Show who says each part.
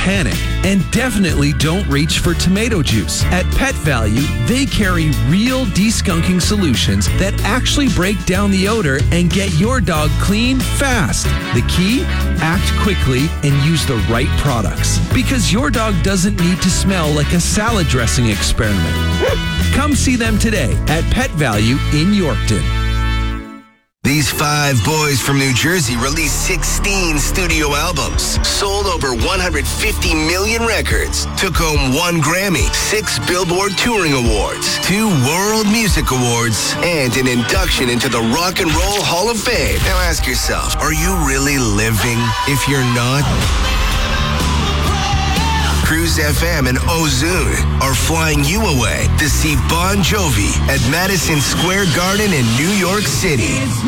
Speaker 1: panic. And definitely don't reach for tomato juice. At Pet Value, they carry real deskunking solutions that actually break down the odor and get your dog clean fast. The key? Act quickly and use the right products. Because your dog doesn't need to smell like a salad dressing experiment. Come see them today at Pet Value in Yorkton.
Speaker 2: These 5 boys from New Jersey released 16 studio albums, sold over 150 million records, took home 1 Grammy, 6 Billboard Touring Awards, 2 World Music Awards, and an induction into the Rock and Roll Hall of Fame. Now ask yourself, are you really living? If you're not, Cruise FM and Ozune are flying you away to see Bon Jovi at Madison Square Garden in New York City.